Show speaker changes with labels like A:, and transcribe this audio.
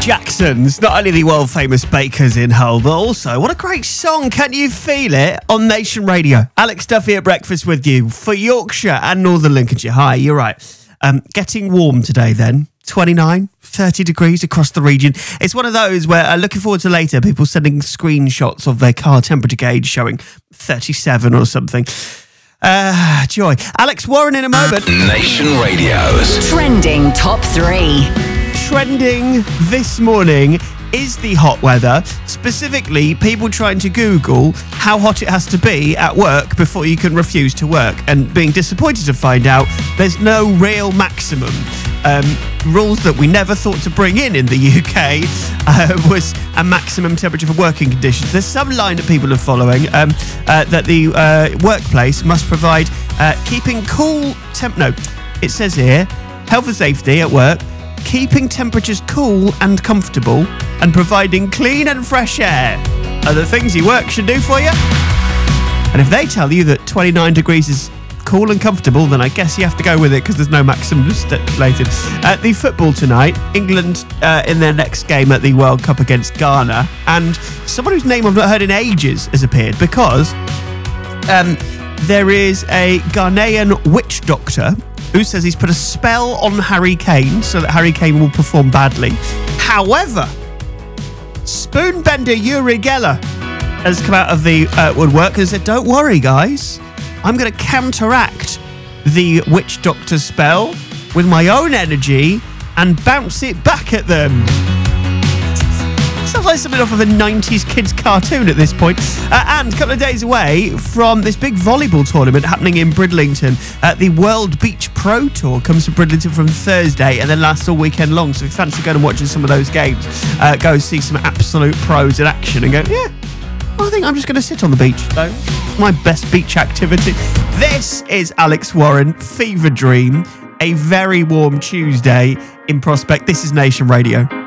A: Jacksons, not only the world famous bakers in Hull, but also what a great song. Can you feel it on Nation Radio? Alex Duffy at breakfast with you for Yorkshire and Northern Lincolnshire. Hi, you're right. Getting warm today then. 29, 30 degrees across the region. It's one of those where, looking forward to later, people sending screenshots of their car temperature gauge showing 37 or something. Joy. Alex Warren in a moment.
B: Nation Radio's
C: Trending Top 3.
A: Trending this morning is the hot weather, specifically people trying to Google how hot it has to be at work before you can refuse to work, and being disappointed to find out there's no real maximum. Rules that we never thought to bring in the UK was a maximum temperature for working conditions. There's some line that people are following that the workplace must provide keeping cool it says here, health and safety at work, keeping temperatures cool and comfortable, and providing clean and fresh air are the things your work should do for you. And if they tell you that 29 degrees is cool and comfortable, then I guess you have to go with it because there's no maximum stipulated. The football tonight, England in their next game at the World Cup against Ghana, and someone whose name I've not heard in ages has appeared because there is a Ghanaian witch doctor who says he's put a spell on Harry Kane so that Harry Kane will perform badly. However, spoonbender Uri Geller has come out of the woodwork and said, don't worry, guys. I'm going to counteract the witch doctor spell with my own energy and bounce it back at them. Sounds like something off of a 90s kids cartoon at this point. And a couple of days away from this big volleyball tournament happening in Bridlington. The World Beach Pro Tour comes to Bridlington from Thursday and then lasts all weekend long. So if you fancy going and watching some of those games, go see some absolute pros in action and go, yeah, I think I'm just going to sit on the beach, though. It's my best beach activity. This is Alex Warren, Fever Dream, a very warm Tuesday in Prospect. This is Nation Radio.